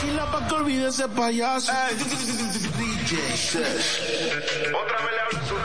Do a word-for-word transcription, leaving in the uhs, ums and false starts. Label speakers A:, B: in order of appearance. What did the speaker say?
A: tequila pa' que olvide ese payaso.
B: D J Sesh. Otra vez le hablo su